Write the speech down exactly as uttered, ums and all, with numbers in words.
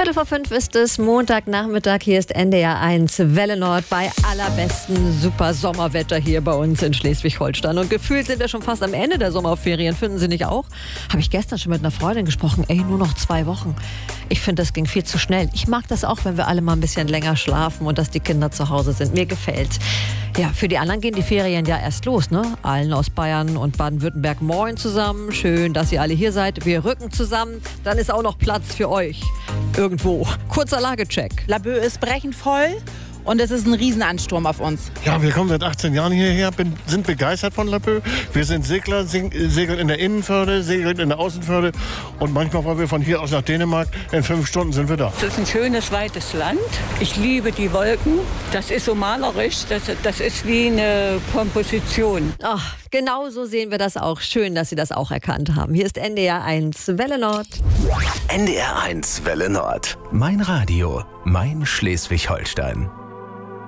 Viertel vor fünf ist es, Montagnachmittag. Hier ist N D R eins Welle Nord bei allerbesten super Sommerwetter hier bei uns in Schleswig-Holstein. Und gefühlt sind wir schon fast am Ende der Sommerferien, finden Sie nicht auch? Habe ich gestern schon mit einer Freundin gesprochen. Ey, nur noch zwei Wochen. Ich finde, das ging viel zu schnell. Ich mag das auch, wenn wir alle mal ein bisschen länger schlafen und dass die Kinder zu Hause sind. Mir gefällt. Ja, für die anderen gehen die Ferien ja erst los, ne? Allen aus Bayern und Baden-Württemberg moin zusammen. Schön, dass ihr alle hier seid. Wir rücken zusammen. Dann ist auch noch Platz für euch. Irgendwo. Kurzer Lagecheck. Laboe ist brechend voll und es ist ein Riesenansturm auf uns. Ja, wir kommen seit achtzehn Jahren hierher, bin, sind begeistert von Laboe. Wir sind Segler, sing, segeln in der Innenförde, segeln in der Außenförde und manchmal wollen wir von hier aus nach Dänemark. In fünf Stunden sind wir da. Es ist ein schönes, weites Land. Ich liebe die Wolken. Das ist so malerisch. Das, das ist wie eine Komposition. Ach, genau so sehen wir das auch. Schön, dass Sie das auch erkannt haben. Hier ist N D R eins Welle Nord. N D R eins Welle Nord. Mein Radio, mein Schleswig-Holstein.